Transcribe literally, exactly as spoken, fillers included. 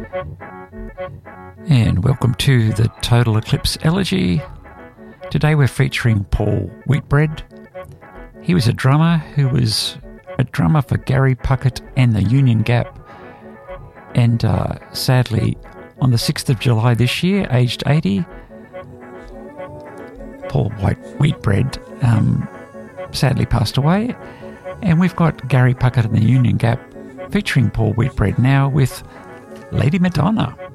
And welcome to the Total Eclipse Elegy. Today we're featuring Paul Whitbread. He was a drummer who was a drummer for Gary Puckett and the Union Gap. And uh, sadly, on the sixth of July this year, aged eighty, Paul White Whitbread um, sadly passed away. And we've got Gary Puckett and the Union Gap featuring Paul Whitbread now with Lady Madonna.